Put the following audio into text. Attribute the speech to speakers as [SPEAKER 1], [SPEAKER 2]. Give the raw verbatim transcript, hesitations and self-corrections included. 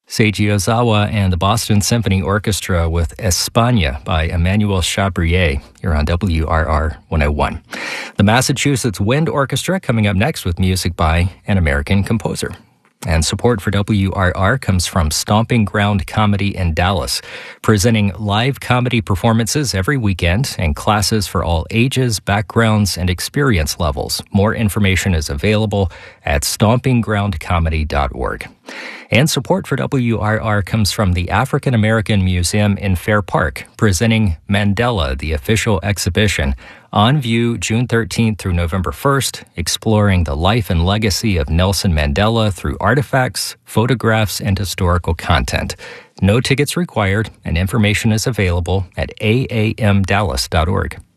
[SPEAKER 1] Seiji Ozawa and the Boston Symphony Orchestra with España by Emmanuel Chabrier here on W R R one oh one. The Massachusetts Wind Orchestra coming up next with music by an American composer. And support for W R R comes from Stomping Ground Comedy in Dallas, presenting live comedy performances every weekend and classes for all ages, backgrounds, and experience levels. More information is available at stomping ground comedy dot org. And support for W R R comes from the African American Museum in Fair Park, presenting Mandela, the official exhibition, on view June thirteenth through November first, exploring the life and legacy of Nelson Mandela through artifacts, photographs, and historical content. No tickets required, and information is available at a a m dallas dot org.